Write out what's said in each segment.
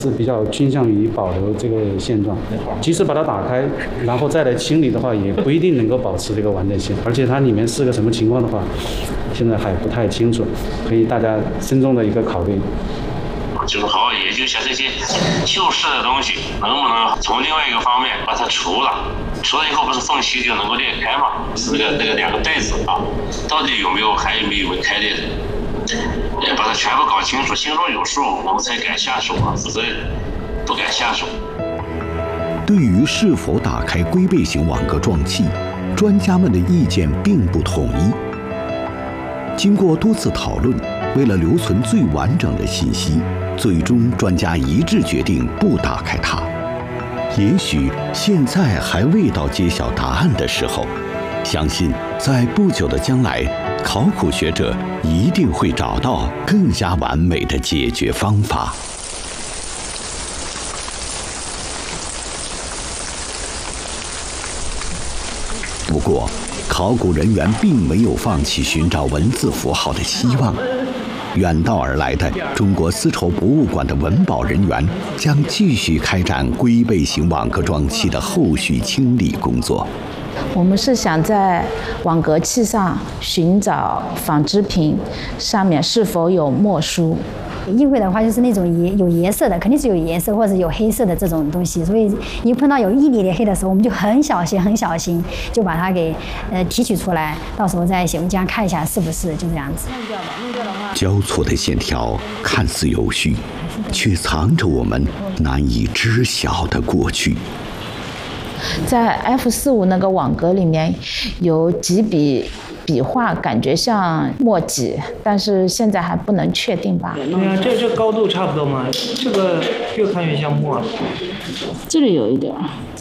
是比较倾向于保留这个现状，即使把它打开，然后再来清理的话，也不一定能够保持这个完整性。而且它里面是个什么情况的话，现在还不太清楚，可以大家慎重的一个考虑。 就是好好研究一下这些旧式的东西，能不能从另外一个方面把它除了以后，不是缝隙就能够裂开嘛？是那个两个袋子啊，到底还有没有开裂的？把它全部搞清楚，心中有数，我们才敢下手啊，否则不敢下手。 对于是否打开龟背型网格状器，专家们的意见并不统一。经过多次讨论，为了留存最完整的信息，最终专家一致决定不打开它。也许现在还未到揭晓答案的时候，相信在不久的将来，考古学者一定会找到更加完美的解决方法。不过，考古人员并没有放弃寻找文字符号的希望。远道而来的中国丝绸博物馆的文保人员将继续开展龟背型网格状器的后续清理工作。 我们是想在网格器上寻找纺织品上面是否有墨书。 印绘的话就是那种有颜色的，肯定是有颜色或者有黑色的这种东西，所以一碰到有一点点黑的时候，我们就很小心就把它给提取出来，到时候在写文章看一下是不是就这样子。 交错的线条看似有序，却藏着我们难以知晓的过去。 在 F45那个网格里面有几笔笔画，感觉像墨迹，但是现在还不能确定吧？ 对啊，这高度差不多嘛，这个越看越像墨。 这里有一点，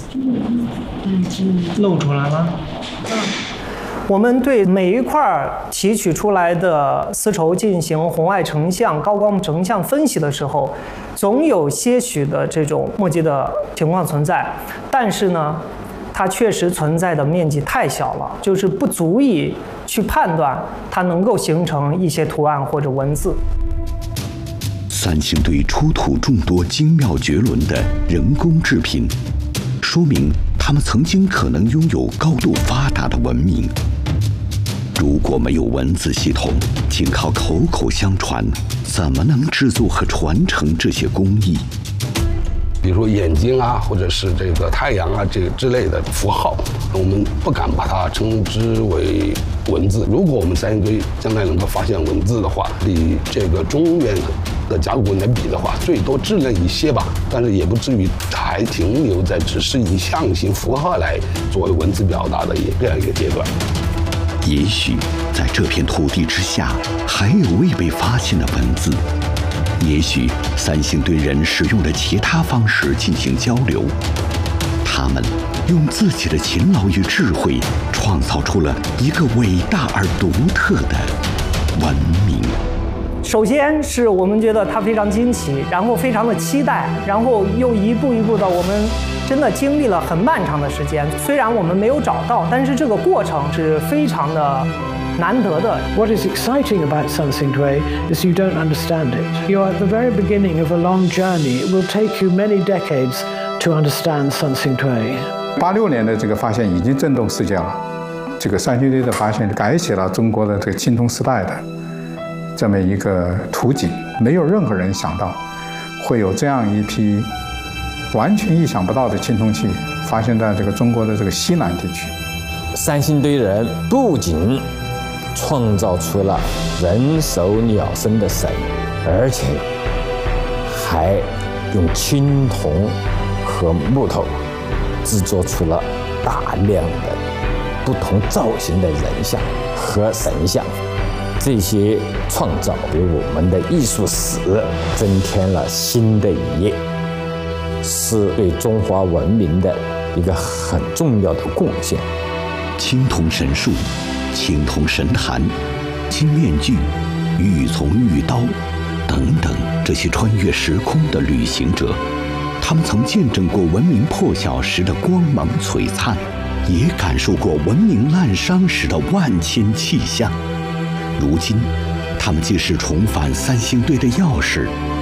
露出来了。我们对每一块提取出来的丝绸进行红外成像、高光成像分析的时候，总有些许的这种墨迹的情况存在，但是呢，它确实存在的面积太小了，就是不足以去判断它能够形成一些图案或者文字。 三星堆出土众多精妙绝伦的人工制品，说明他们曾经可能拥有高度发达的文明。如果没有文字系统，仅靠口口相传，怎么能制作和传承这些工艺？ 比如说眼睛啊，或者是这个太阳啊，这个之类的符号，我们不敢把它称之为文字。如果我们三星堆将来能够发现文字的话，比这个中原的甲骨文来比的话，最多稚嫩一些吧，但是也不至于还停留在只是以象形符号来作为文字表达的这样一个阶段。 也许在这片土地之下，还有未被发现的文字。也许三星堆人使用了其他方式进行交流，他们用自己的勤劳与智慧，创造出了一个伟大而独特的文明。 首先是我们觉得它非常惊奇，然后非常的期待，然后又一步一步的，我们真的经历了很漫长的时间。虽然我们没有找到，但是这个过程是非常的难得的。 What is exciting about Sansing Dui is you don't understand it. You're at the very beginning of a long journey. It will take you many decades to understand Sansing Dui. 86年的这个发现已经震动世界了。这个三星堆的发现改写了中国的这个青铜时代的这么一个图景，没有任何人想到会有这样一批完全意想不到的青铜器发现在这个中国的这个西南地区。 三星堆人不仅创造出了人首鸟身的神，而且还用青铜和木头制作出了大量的不同造型的人像和神像。这些创造给我们的艺术史增添了新的一页，是对中华文明的一个很重要的贡献。 青铜神树、青铜神坛、金面具、玉琮玉刀等等，这些穿越时空的旅行者，他们曾见证过文明破晓时的光芒璀璨，也感受过文明滥觞时的万千气象。如今，他们既是重返三星堆的钥匙，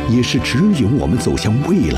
也是指引我们走向未来